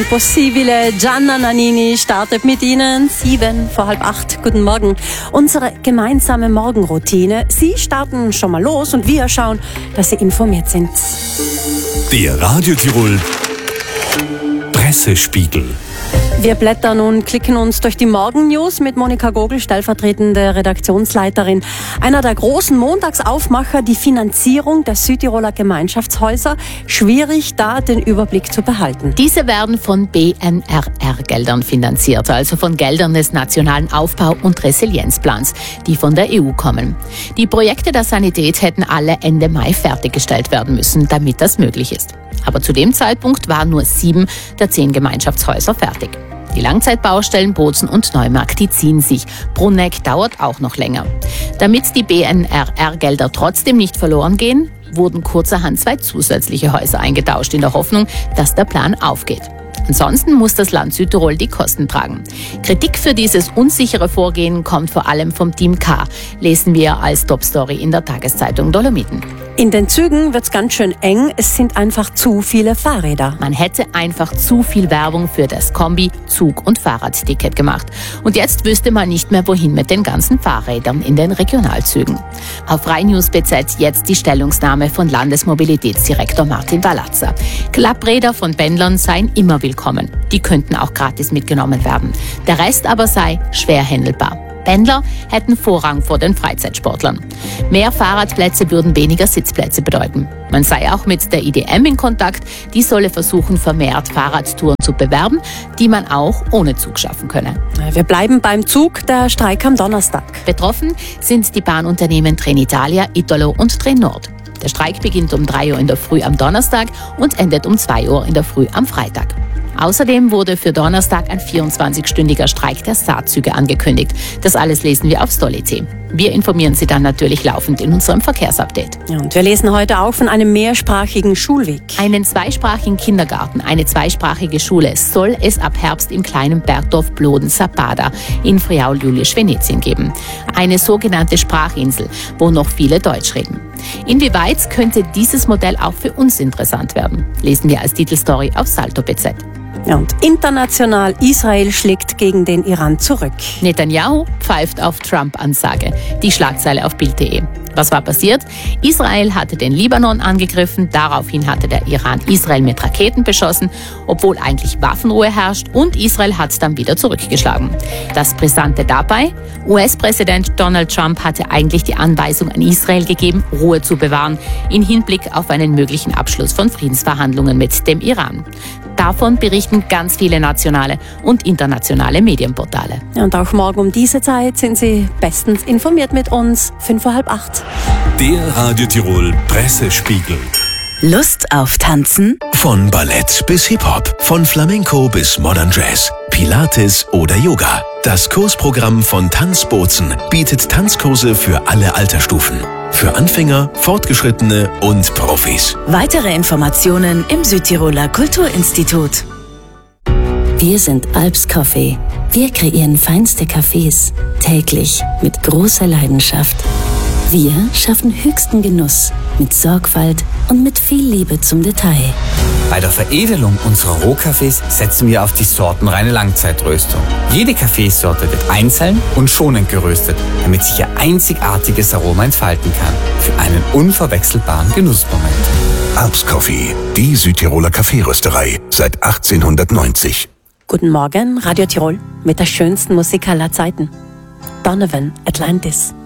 Possibile, Gianna Nannini startet mit Ihnen 7:45. Guten Morgen. Unsere gemeinsame Morgenroutine. Sie starten schon mal los und wir schauen, dass Sie informiert sind. Der Radio Tirol Pressespiegel. Wir blättern und klicken uns durch die Morgennews mit Monika Gogel, stellvertretende Redaktionsleiterin. Einer der großen Montagsaufmacher, die Finanzierung der Südtiroler Gemeinschaftshäuser. Schwierig, da den Überblick zu behalten. Diese werden von BNRR-Geldern finanziert, also von Geldern des Nationalen Aufbau- und Resilienzplans, die von der EU kommen. Die Projekte der Sanität hätten alle Ende Mai fertiggestellt werden müssen, damit das möglich ist. Aber zu dem Zeitpunkt waren nur 7 der 10 Gemeinschaftshäuser fertig. Die Langzeitbaustellen Bozen und Neumarkt, die ziehen sich. Brunegg dauert auch noch länger. Damit die BNRR-Gelder trotzdem nicht verloren gehen, wurden kurzerhand 2 zusätzliche Häuser eingetauscht, in der Hoffnung, dass der Plan aufgeht. Ansonsten muss das Land Südtirol die Kosten tragen. Kritik für dieses unsichere Vorgehen kommt vor allem vom Team K, lesen wir als Topstory in der Tageszeitung Dolomiten. In den Zügen wird's ganz schön eng. Es sind einfach zu viele Fahrräder. Man hätte einfach zu viel Werbung für das Kombi-, Zug- und Fahrradticket gemacht. Und jetzt wüsste man nicht mehr, wohin mit den ganzen Fahrrädern in den Regionalzügen. Auf Rhein-News BZ jetzt die Stellungnahme von Landesmobilitätsdirektor Martin Balazza. Klappräder von Pendlern seien immer willkommen. Die könnten auch gratis mitgenommen werden. Der Rest aber sei schwer händelbar. Pendler hätten Vorrang vor den Freizeitsportlern. Mehr Fahrradplätze würden weniger Sitzplätze bedeuten. Man sei auch mit der IDM in Kontakt. Die solle versuchen, vermehrt Fahrradtouren zu bewerben, die man auch ohne Zug schaffen könne. Wir bleiben beim Zug, der Streik am Donnerstag. Betroffen sind die Bahnunternehmen Trenitalia, Italo und Trenord. Der Streik beginnt um 3 Uhr in der Früh am Donnerstag und endet um 2 Uhr in der Früh am Freitag. Außerdem wurde für Donnerstag ein 24-stündiger Streik der Saatzüge angekündigt. Das alles lesen wir auf Stoli.at. Wir informieren Sie dann natürlich laufend in unserem Verkehrsupdate. Ja, und wir lesen heute auch von einem mehrsprachigen Schulweg. Einen zweisprachigen Kindergarten, eine zweisprachige Schule soll es ab Herbst im kleinen Bergdorf Bloden-Sappada in Friaul-Julisch-Venetien geben. Eine sogenannte Sprachinsel, wo noch viele Deutsch reden. Inwieweit könnte dieses Modell auch für uns interessant werden? Lesen wir als Titelstory auf Salto.bz. Ja, und international, Israel schlägt gegen den Iran zurück. Netanyahu pfeift auf Trump-Ansage. Die Schlagzeile auf Bild.de. Was war passiert? Israel hatte den Libanon angegriffen, daraufhin hatte der Iran Israel mit Raketen beschossen, obwohl eigentlich Waffenruhe herrscht, und Israel hat dann wieder zurückgeschlagen. Das Brisante dabei: US-Präsident Donald Trump hatte eigentlich die Anweisung an Israel gegeben, Ruhe zu bewahren, in Hinblick auf einen möglichen Abschluss von Friedensverhandlungen mit dem Iran. Davon berichten ganz viele nationale und internationale Medienportale. Ja, und auch morgen um diese Zeit sind Sie bestens informiert mit uns, 7:45. Der Radio Tirol Pressespiegel. Lust auf Tanzen? Von Ballett bis Hip-Hop, von Flamenco bis Modern Jazz, Pilates oder Yoga. Das Kursprogramm von Tanz Bozen bietet Tanzkurse für alle Altersstufen. Für Anfänger, Fortgeschrittene und Profis. Weitere Informationen im Südtiroler Kulturinstitut. Wir sind Alps Coffee. Wir kreieren feinste Kaffees, täglich mit großer Leidenschaft. Wir schaffen höchsten Genuss mit Sorgfalt und mit viel Liebe zum Detail. Bei der Veredelung unserer Rohkaffees setzen wir auf die sortenreine Langzeitröstung. Jede Kaffeesorte wird einzeln und schonend geröstet, damit sich ihr einzigartiges Aroma entfalten kann. Für einen unverwechselbaren Genussmoment. Alps Coffee, die Südtiroler Kaffeerösterei seit 1890. Guten Morgen, Radio Tirol mit der schönsten Musik aller Zeiten. Donovan, Atlantis.